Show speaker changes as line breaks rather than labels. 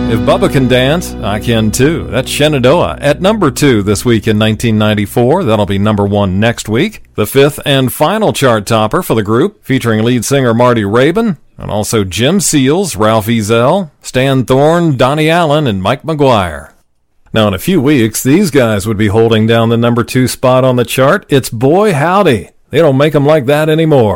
If Bubba can dance, I can too. That's Shenandoah at number 2 this week in 1994. That'll be number 1 next week. The 5th and final chart topper for the group, featuring lead singer Marty Raybon, and also Jim Seals, Ralph Ezel, Stan Thorne, Donnie Allen, and Mike McGuire. Now in a few weeks, these guys would be holding down the number 2 spot on the chart. It's Boy Howdy. They don't make them like that anymore.